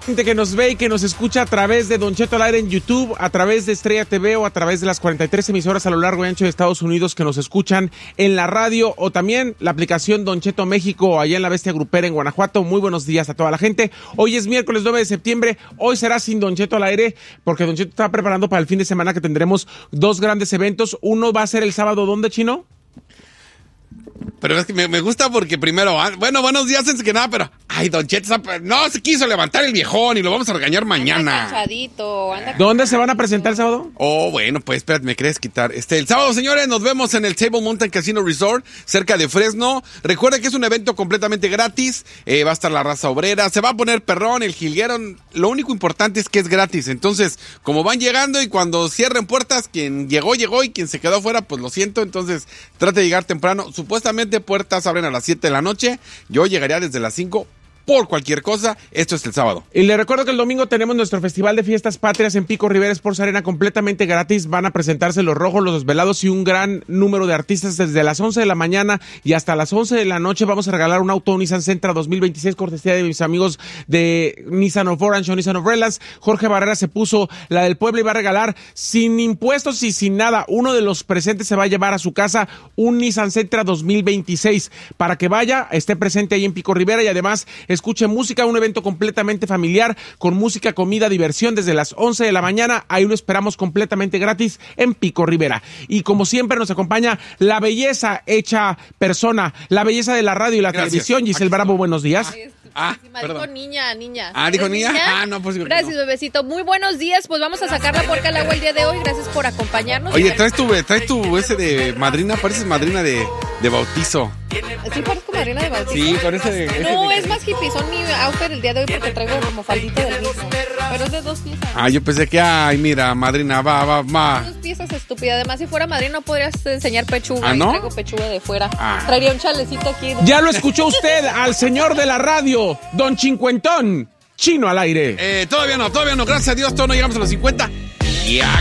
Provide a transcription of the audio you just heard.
Gente que nos ve y que nos escucha a través de Don Cheto al Aire en YouTube, a través de Estrella TV o a través de las 43 emisoras a lo largo y ancho de Estados Unidos que nos escuchan en la radio o también la aplicación Don Cheto México allá en la Bestia Grupera en Guanajuato. Muy buenos días a toda la gente. Hoy es miércoles 9 de septiembre. Hoy será sin Don Cheto al Aire porque Don Cheto está preparando para el fin de semana que tendremos dos grandes eventos. Uno va a ser el sábado, ¿dónde, Chino? Pero es que me gusta porque primero, bueno, buenos días antes que nada, pero, ay, Don Cheto, no se quiso levantar el viejón y lo vamos a regañar mañana. ¿Dónde se van a presentar el sábado? Oh, bueno, pues espérate, me querés quitar. El sábado, señores, nos vemos en el Table Mountain Casino Resort, cerca de Fresno. Recuerda que es un evento completamente gratis, va a estar la raza obrera, se va a poner perrón, el jilguero. Lo único importante es que es gratis. Entonces, como van llegando y cuando cierren puertas, quien llegó y quien se quedó afuera, pues lo siento. Entonces, trate de llegar temprano. Supuestamente puertas abren a las 7 de la noche. Yo llegaría desde las 5 por cualquier cosa. Esto es el sábado. Y le recuerdo que el domingo tenemos nuestro Festival de Fiestas Patrias en Pico Rivera Sports Arena completamente gratis. Van a presentarse los Rojos, los Desvelados y un gran número de artistas desde las 11 de la mañana y hasta las 11 de la noche. Vamos a regalar un auto Nissan Sentra 2026 cortesía de mis amigos de Nissan of Orange o Nissan of Relas. Jorge Barrera se puso la del pueblo y va a regalar sin impuestos y sin nada. Uno de los presentes se va a llevar a su casa un Nissan Sentra 2026 para que vaya, esté presente ahí en Pico Rivera y además escuche música, un evento completamente familiar, con música, comida, diversión desde las 11 de la mañana. Ahí lo esperamos completamente gratis en Pico Rivera. Y como siempre nos acompaña la belleza hecha persona, la belleza de la radio y la televisión. Giselle Bravo, buenos días. Dijo niña. ¿Dijo niña? No, pues gracias, no. Bebecito. Muy buenos días, pues vamos a sacar la porca al agua el día de hoy. Gracias por acompañarnos. Oye, traes tu ese de madrina, pareces madrina de bautizo. ¿Sí parezco madrina de bautizo? Sí, con ese No, es más hippizón mi outfit el día de hoy porque traigo como faldita del mismo. Pero es de 2 piezas. Yo pensé que, mira, madrina, va. 2 piezas, estúpida. Además, si fuera madrina no podrías enseñar pechuga. ¿No? Y traigo pechuga de fuera. Traería un chalecito aquí. Ya lo escuchó usted al señor de la radio, Don Cincuentón, Chino al Aire. Todavía no. Gracias a Dios, todavía no llegamos a los 50. Ya